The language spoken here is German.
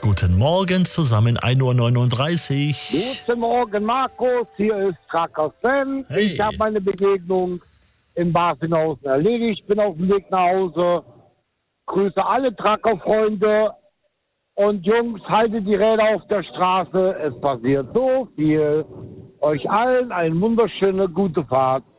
Guten Morgen zusammen, 1:39 Uhr. Guten Morgen, Markus. Hier ist Tracker Sven. Hey. Ich habe meine Begegnung in Barfinhausen erledigt. Bin auf dem Weg nach Hause. Grüße alle Tracker-Freunde. Und Jungs, haltet die Räder auf der Straße. Es passiert so viel. Euch allen eine wunderschöne, gute Fahrt.